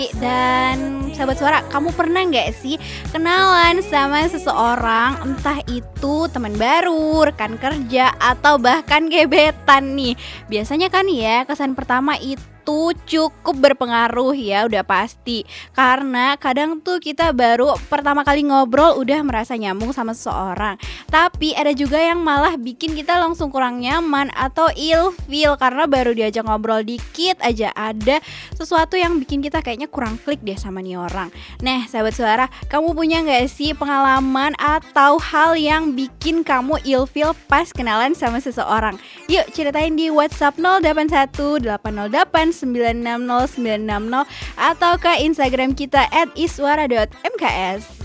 Dan sahabat suara, kamu pernah nggak sih kenalan sama seseorang, entah itu teman baru, rekan kerja, atau bahkan gebetan nih. Biasanya kan ya kesan pertama itu cukup berpengaruh ya, udah pasti. Karena kadang tuh kita baru pertama kali ngobrol udah merasa nyambung sama seseorang. Tapi ada juga yang malah bikin kita langsung kurang nyaman atau ilfeel karena baru diajak ngobrol dikit aja ada sesuatu yang bikin kita kayaknya kurang klik deh sama nih orang. Nah, sahabat suara, kamu punya nggak sih pengalaman atau hal yang bikin kamu ilfeel pas kenalan sama seseorang? Yuk ceritain di WhatsApp 081 808 960 960 atau ke Instagram kita @iswara.mks.